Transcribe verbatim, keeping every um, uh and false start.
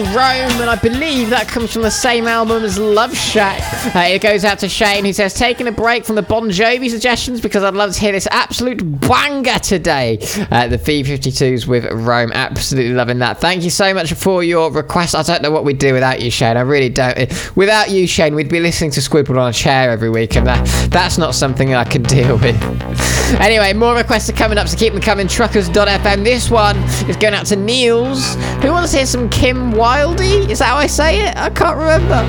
Rome, and I believe that comes from the same album as Love Shack. Uh, it goes out to Shane, who says, taking a break from the Bon Jovi suggestions because I'd love to hear this absolute banger today. Uh, the B fifty-twos with Rome. Absolutely loving that. Thank you so much for your request. I don't know what we'd do without you, Shane. I really don't. Without you, Shane, we'd be listening to Squidward on a chair every week, and that, that's not something I can deal with. Anyway, more requests are coming up, so keep them coming. Truckers dot f m. This one is going out to Niels, who wants to hear some Kim Wilde. Is that how I say it? I can't remember.